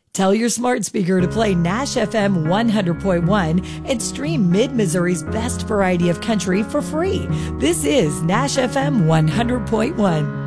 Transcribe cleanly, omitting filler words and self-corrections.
Tell your smart speaker to play Nash FM 100.1 and stream Mid-Missouri's best variety of country for free. This is Nash FM 100.1.